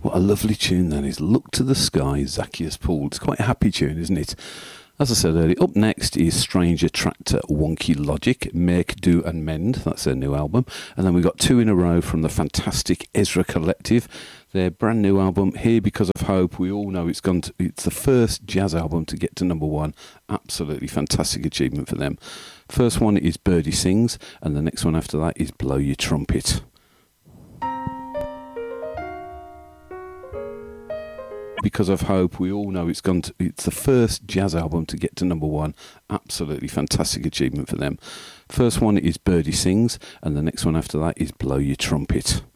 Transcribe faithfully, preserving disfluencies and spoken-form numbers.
What a lovely tune that is. Look to the Sky, Zacchaeus Paul. It's quite a happy tune, isn't it? As I said earlier, up next is Stranger Tractor, Wonky Logic, Make, Do and Mend. That's their new album. And then we've got two in a row from the fantastic Ezra Collective. Their brand new album, Here Because of Hope. We all know it's gone to, it's the first jazz album to get to number one. Absolutely fantastic achievement for them. First one is Birdie Sings, and the next one after that is Blow Your Trumpet. Because of Hope, we all know it's gone to, it's the first jazz album to get to number one. Absolutely fantastic achievement for them. First one is Birdie Sings, and the next one after that is Blow Your Trumpet.